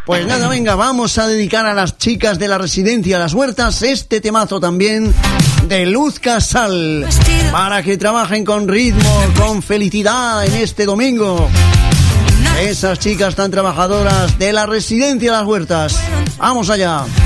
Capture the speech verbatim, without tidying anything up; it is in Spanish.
Pues nada, venga, vamos a dedicar a las chicas de la residencia Las Huertas este temazo también de Luz Casal, para que trabajen con ritmo, con felicidad en este domingo. Esas chicas tan trabajadoras de la residencia Las Huertas. Vamos allá.